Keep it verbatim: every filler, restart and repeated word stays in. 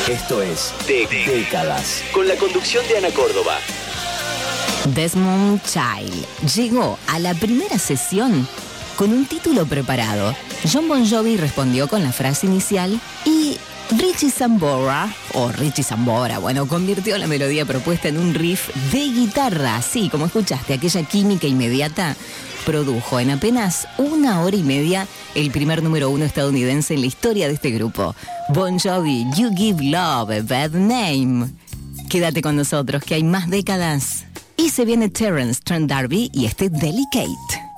Esto es de Décadas, con la conducción de Ana Córdoba. Desmond Child llegó a la primera sesión con un título preparado. John Bon Jovi respondió con la frase inicial y Richie Sambora, o Richie Sambora, bueno, convirtió la melodía propuesta en un riff de guitarra. Así como escuchaste, aquella química inmediata produjo en apenas una hora y media el primer número uno estadounidense en la historia de este grupo. Bon Jovi, You Give Love a Bad Name. Quédate con nosotros que hay más décadas. Y se viene Terence Trent D'Arby y este Delicate.